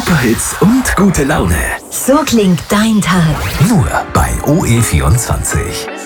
Superhits und gute Laune. So klingt dein Tag. Nur bei OE24.